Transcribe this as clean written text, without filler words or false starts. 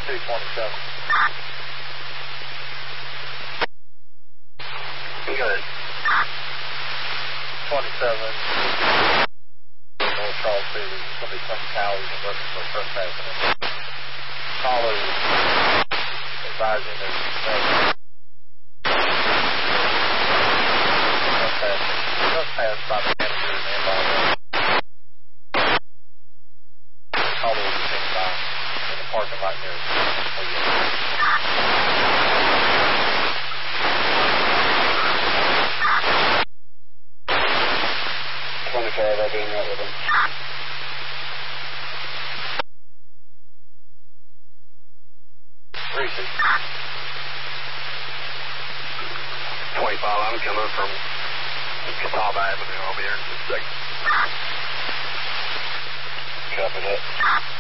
227. Good. 27. North Charles City. There's going to be some towers and looking for trespassing. Caller is advising there's trespass by the manager and involved. Caller is sitting by in the parking lot near. 25, I'll be in right with him. 25, I'm coming from Catawba Avenue. I'll be here in just a second. Copy that.